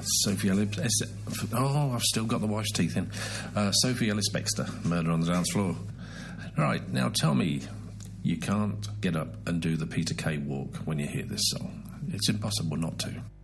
Sophie Ellis... Oh, I've still got the wife's teeth in. Sophie Ellis-Bextor, Murder on the Dance Floor. Right, now tell me, you can't get up and do the Peter Kay walk when you hear this song. It's impossible not to.